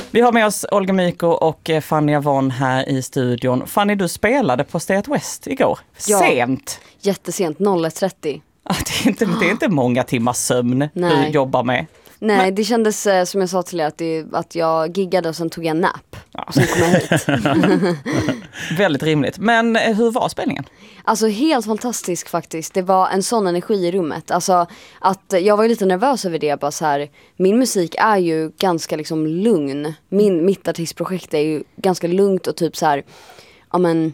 Vi har med oss Olga Myko och Fanny Avon här i studion. Fanny, du spelade på Stay at West igår. Ja. Sent. Jättesent, 01:30. Det är inte många timmars sömn du jobbar med. Nej, det kändes som jag sa till er att jag giggade och sen tog jag en nap. Och sen kom jag hit. Väldigt rimligt. Men hur var spelningen? Alltså helt fantastisk faktiskt. Det var en sån energi i rummet. Alltså att jag var ju lite nervös över det. Bara så här, min musik är ju ganska liksom lugn. Mitt artistprojekt är ju ganska lugnt och typ så här, ja men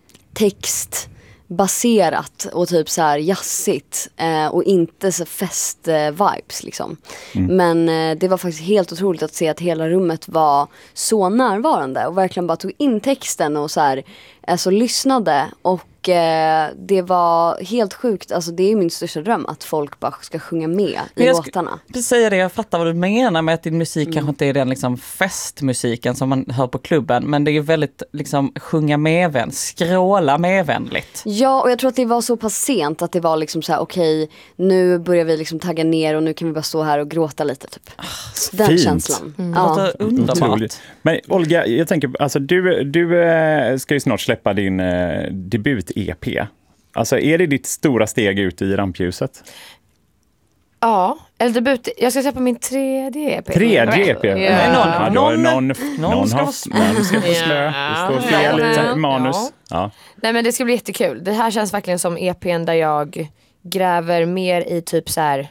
textbaserat och typ så här jazzigt och inte så fest-vibes liksom. Men det var faktiskt helt otroligt att se att hela rummet var så närvarande och verkligen bara tog in texten och så här, alltså lyssnade och det var helt sjukt. Alltså det är min största dröm att folk bara ska sjunga med i låtarna. Jag säger det, jag fattar vad du menar med att din musik kanske inte är den liksom festmusiken som man hör på klubben, men det är ju väldigt liksom sjunga med skråla medvänligt. Ja, och jag tror att det var så pass sent att det var liksom så här: okej, nu börjar vi liksom tagga ner och nu kan vi bara stå här och gråta lite typ. Den fint. Känslan. Ja. Underbart. Men Olga, jag tänker, alltså du ska ju snart släppa din debut-EP. Alltså är det ditt stora steg ut i rampljuset? Ja, eller debut. Jag ska släppa min 3D EP. 3D EP? Ja. Någon ska få slö. Det står fel i manus. Ja. Nej, men det ska bli jättekul. Det här känns verkligen som EPn där jag gräver mer i typ så här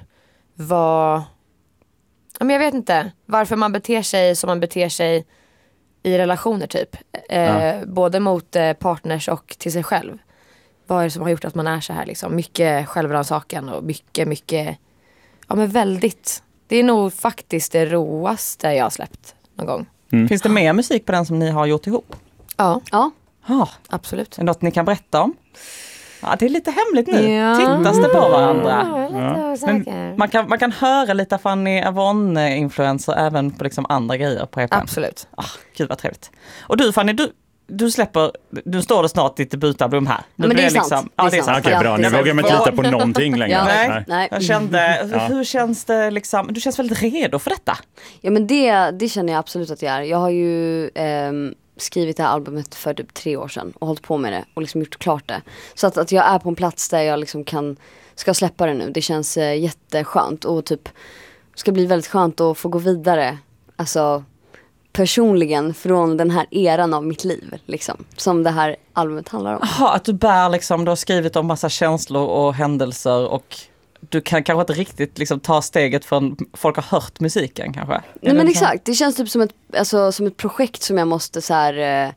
men jag vet inte varför man beter sig som man beter sig i relationer typ. Både mot partners och till sig själv. Vad är det som har gjort att man är så här liksom? Mycket självrannsakan och mycket ja men väldigt. Det är nog faktiskt det roaste jag har släppt någon gång. Finns det mer musik på den som ni har gjort ihop? Ja. Absolut. Är det något ni kan berätta om? Ja, det är lite hemligt nu. Tittas det på varandra? Men man kan höra lite Fanny Avon-influenser även på liksom andra grejer på EPn. Absolut. Gud vad trevligt. Och du Fanny, du står det snart ditt debutalbum här. Men det är sant. Det är sant. Okej, bra. Nu vågar jag inte lita på någonting längre. Nej. Jag kände, hur känns det liksom? Du känns väldigt redo för detta. Ja, men det känner jag absolut att jag är. Jag har ju skrivit det här albumet för typ 3 år sedan och hållit på med det och liksom gjort klart det. Så att jag är på en plats där jag liksom ska släppa det nu. Det känns jätteskönt och typ ska bli väldigt skönt att få gå vidare. Alltså personligen från den här eran av mitt liv liksom, som det här albumet handlar om. Jaha, att du bär liksom, du har skrivit om massa känslor och händelser och du kan kanske inte riktigt liksom ta steget från folk har hört musiken kanske. Nej men exakt, det känns typ som ett projekt som jag måste så här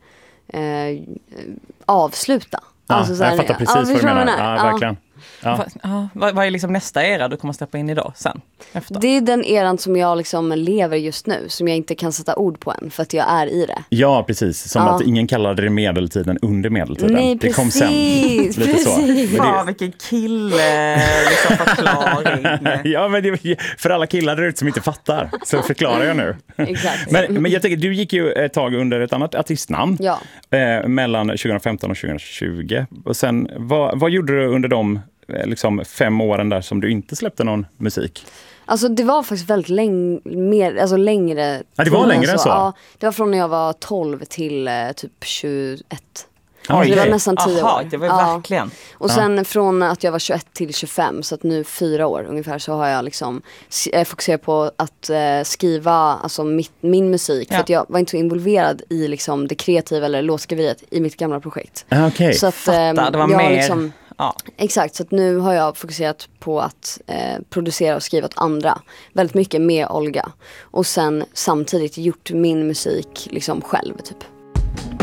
avsluta. Ja, alltså, så här, jag fattar precis vad du menar. Ja, verkligen. Ja. Vad är liksom nästa era du kommer släppa in idag sen? Efter? Det är den eran som jag liksom lever just nu, som jag inte kan sätta ord på än för att jag är i det. Ja, precis. Som att ingen kallade det medeltiden under medeltiden. Nej, det kom sen. Lite precis. så. Fan, vilken kille liksom förklaring. Ja, men det, för alla killar där ute som inte fattar så förklarar jag nu. Exakt. Men jag tänker, du gick ju ett tag under ett annat artistnamn mellan 2015 och 2020. Och sen, vad gjorde du under de liksom 5 åren där som du inte släppte någon musik? Alltså det var faktiskt väldigt längre. Ja, det var längre än så? Ja, det var från när jag var 12 till typ 21. Okay. Det var nästan 10 år. Det var verkligen. Och sen från att jag var 21 till 25, så att nu 4 år ungefär, så har jag liksom fokuserat på att skriva alltså min musik. För att jag var inte så involverad i liksom det kreativa eller låtskriveriet i mitt gamla projekt. Okay. Så att det var mer... liksom, exakt, så att nu har jag fokuserat på att producera och skriva åt andra. Väldigt mycket med Olga. Och sen samtidigt gjort min musik liksom själv typ.